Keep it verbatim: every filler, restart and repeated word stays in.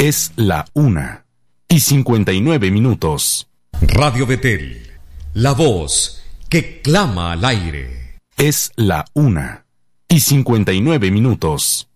Es la una y cincuenta y nueve minutos. Radio Betel, la voz que clama al aire. Es la una y cincuenta y nueve minutos.